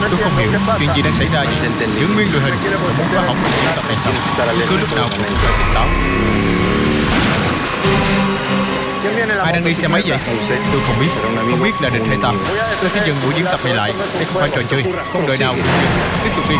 Tôi không hiểu chuyện gì đang xảy ra vậy. Giữ nguyên đội hình. Tôi muốn phá hỏng cuộc diễn tập này sao? Cứ lúc nào cũng phải tỉnh táo. Ai đang đi xe máy vậy? Tôi không biết. Không biết là địch hay ta. Tôi sẽ dừng buổi diễn tập này lại. Đây không phải trò chơi. Không đợi nào. Tiếp tục đi.